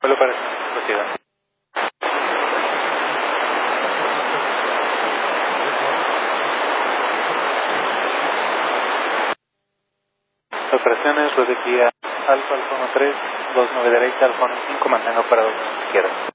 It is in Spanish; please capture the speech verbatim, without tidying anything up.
le parece? Proceda. Operaciones, Rodequía Alfa, Alfa uno tres, dos nueve derecha, Alfa uno cinco, mantenga operador izquierda.